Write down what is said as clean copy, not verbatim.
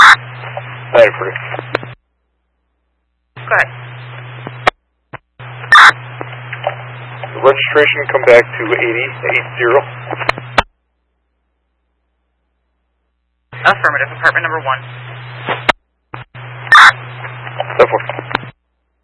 I agree. Go ahead. The registration come back to 8080. Affirmative. Apartment number 1.